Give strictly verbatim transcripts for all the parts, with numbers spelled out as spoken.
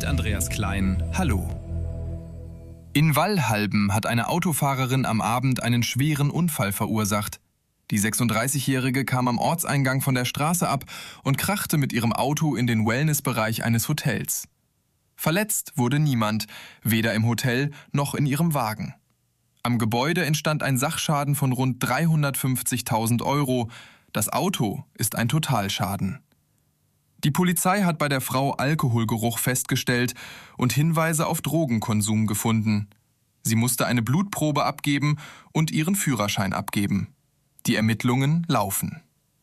Andreas Klein. Hallo. In Wallhalben hat eine Autofahrerin am Abend einen schweren Unfall verursacht. Die sechsunddreißigjährige kam am Ortseingang von der Straße ab und krachte mit ihrem Auto in den Wellnessbereich eines Hotels. Verletzt wurde niemand, weder im Hotel noch in ihrem Wagen. Am Gebäude entstand ein Sachschaden von rund dreihundertfünfzigtausend Euro. Das Auto ist ein Totalschaden. Die Polizei hat bei der Frau Alkoholgeruch festgestellt und Hinweise auf Drogenkonsum gefunden. Sie musste eine Blutprobe abgeben und ihren Führerschein abgeben. Die Ermittlungen laufen.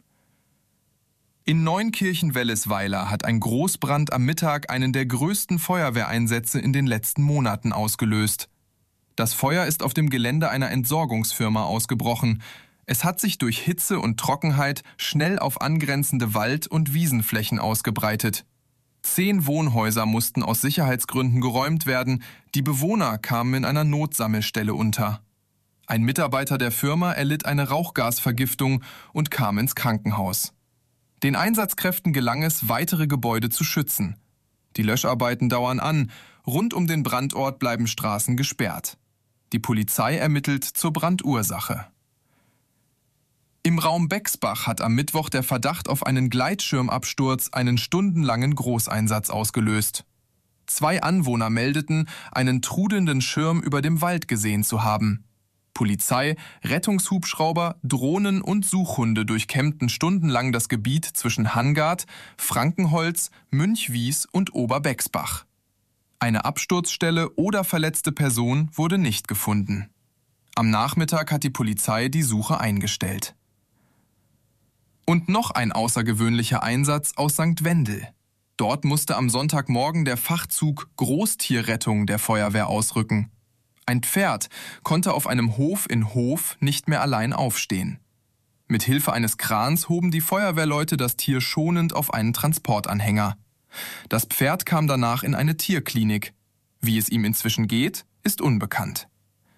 In Neunkirchen-Wellesweiler hat ein Großbrand am Mittag einen der größten Feuerwehreinsätze in den letzten Monaten ausgelöst. Das Feuer ist auf dem Gelände einer Entsorgungsfirma ausgebrochen. Es hat sich durch Hitze und Trockenheit schnell auf angrenzende Wald- und Wiesenflächen ausgebreitet. Zehn Wohnhäuser mussten aus Sicherheitsgründen geräumt werden. Die Bewohner kamen in einer Notsammelstelle unter. Ein Mitarbeiter der Firma erlitt eine Rauchgasvergiftung und kam ins Krankenhaus. Den Einsatzkräften gelang es, weitere Gebäude zu schützen. Die Löscharbeiten dauern an. Rund um den Brandort bleiben Straßen gesperrt. Die Polizei ermittelt zur Brandursache. Im Raum Bexbach hat am Mittwoch der Verdacht auf einen Gleitschirmabsturz einen stundenlangen Großeinsatz ausgelöst. Zwei Anwohner meldeten, einen trudelnden Schirm über dem Wald gesehen zu haben. Polizei, Rettungshubschrauber, Drohnen und Suchhunde durchkämmten stundenlang das Gebiet zwischen Hangard, Frankenholz, Münchwies und Oberbexbach. Eine Absturzstelle oder verletzte Person wurde nicht gefunden. Am Nachmittag hat die Polizei die Suche eingestellt. Und noch ein außergewöhnlicher Einsatz aus Sankt Wendel. Dort musste am Sonntagmorgen der Fachzug Großtierrettung der Feuerwehr ausrücken. Ein Pferd konnte auf einem Hof in Hof nicht mehr allein aufstehen. Mit Hilfe eines Krans hoben die Feuerwehrleute das Tier schonend auf einen Transportanhänger. Das Pferd kam danach in eine Tierklinik. Wie es ihm inzwischen geht, ist unbekannt.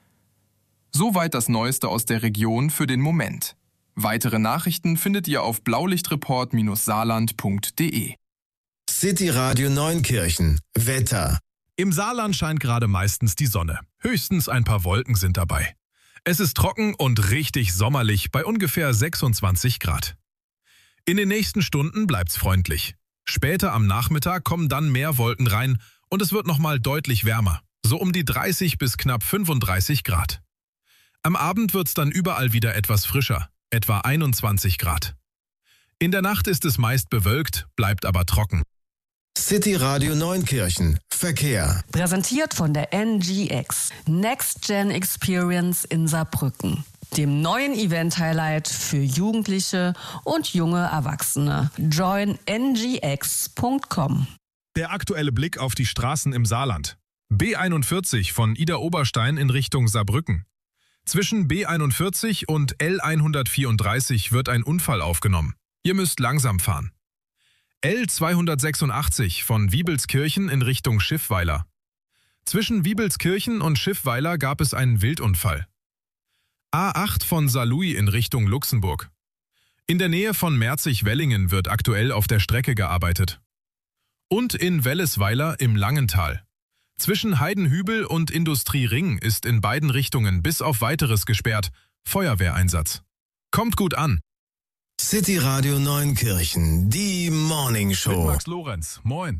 Soweit das Neueste aus der Region für den Moment. Weitere Nachrichten findet ihr auf blaulichtreport Saarland punkt de. City Radio Neunkirchen. Wetter. Im Saarland scheint gerade meistens die Sonne. Höchstens ein paar Wolken sind dabei. Es ist trocken und richtig sommerlich bei ungefähr sechsundzwanzig Grad. In den nächsten Stunden bleibt's freundlich. Später am Nachmittag kommen dann mehr Wolken rein und es wird nochmal deutlich wärmer, so um die dreißig bis knapp fünfunddreißig Grad. Am Abend wird's dann überall wieder etwas frischer, etwa einundzwanzig Grad. In der Nacht ist es meist bewölkt, bleibt aber trocken. City Radio Neunkirchen. Verkehr. Präsentiert von der N G X. Next Gen Experience in Saarbrücken. Dem neuen Event-Highlight für Jugendliche und junge Erwachsene. join n g x punkt com. Der aktuelle Blick auf die Straßen im Saarland. B einundvierzig von Idar-Oberstein in Richtung Saarbrücken. Zwischen B einundvierzig und L hundertvierunddreißig wird ein Unfall aufgenommen. Ihr müsst langsam fahren. L zweihundertsechsundachtzig von Wiebelskirchen in Richtung Schiffweiler. Zwischen Wiebelskirchen und Schiffweiler gab es einen Wildunfall. A acht von Saarlouis in Richtung Luxemburg. In der Nähe von Merzig-Wellingen wird aktuell auf der Strecke gearbeitet. Und in Wellesweiler im Langental. Zwischen Heidenhübel und Industriering ist in beiden Richtungen bis auf Weiteres gesperrt. Feuerwehreinsatz. Kommt gut an. City Radio Neunkirchen, die Morning Mit Show. Max Lorenz, moin.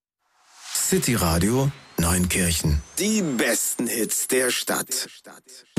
City Radio Neunkirchen, die besten Hits der Stadt.